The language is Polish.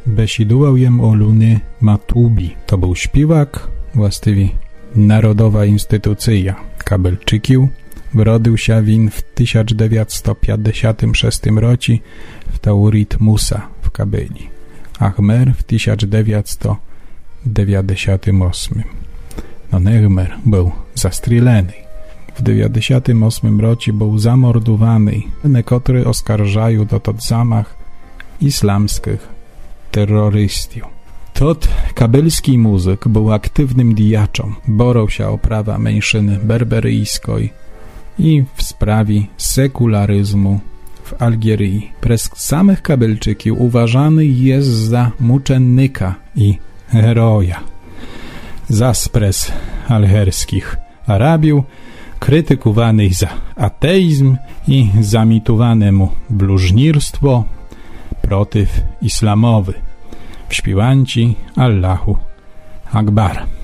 besidował jem o Luny Matubi. To był śpiewak, właściwie narodowa instytucja Kabelczyków. Wrodził się win w 1956 roku w Taurit Musa w Kabeli, a Khmer w 1998. No Khmer był zastrzelony. W 1998 roku był zamordowany. Niektórzy oskarżają dotąd zamach islamskich terrorystów. Tot kabelski muzyk był aktywnym diaczem. Borał się o prawa mniejszyny berberyjskiej i w sprawie sekularyzmu w Algierii. Przez samych Kabelczyków uważany jest za muczennika i heroja. Zaś przez algerskich Arabiów krytykowanych za ateizm i zamitowane mu bluźnierstwo protyw islamowy w śpiewanci Allahu Akbar.